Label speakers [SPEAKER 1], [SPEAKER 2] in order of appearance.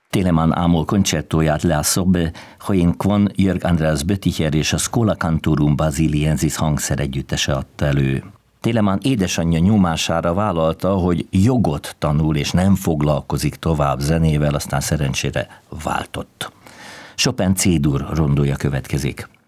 [SPEAKER 1] Telemann Amol koncertóját Le Sorbe Join Kwon, Jörg Andreas Bötticher és a Schola Cantorum Basiliensis hangszeregyüttese adta elő. Telemann édesanyja nyomására vállalta, hogy jogot tanul és nem foglalkozik tovább zenével, aztán szerencsére váltott. Chopin C-dur rondója következik.